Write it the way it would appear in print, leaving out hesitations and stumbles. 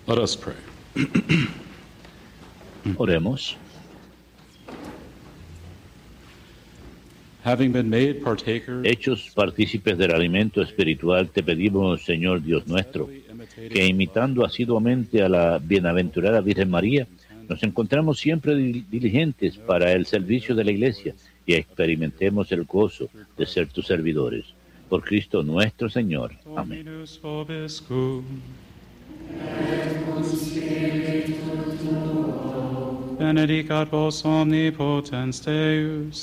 Let us pray. Oremos. Having been made partakers, Hechos partícipes del alimento espiritual, te pedimos, Señor Dios nuestro, que imitando asiduamente a la bienaventurada Virgen María, nos encontramos siempre diligentes para el servicio de la Iglesia y experimentemos el gozo de ser tus servidores. Por Cristo nuestro Señor. Amén. Dominus vobiscum. Benedicat vos omnipotens Deus,